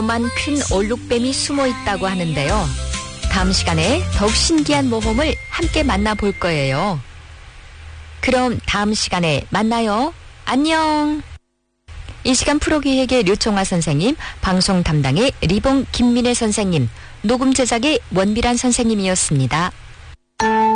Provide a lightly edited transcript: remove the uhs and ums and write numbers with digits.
만 큰 얼룩뱀이 숨어 있다고 하는데요. 다음 시간에 더욱 신기한 모험을 함께 만나볼 거예요. 그럼 다음 시간에 만나요. 안녕. 이 시간 프로기획의 류총화 선생님, 방송 담당의 리봉 김민혜 선생님, 녹음 제작의 원비란 선생님이었습니다.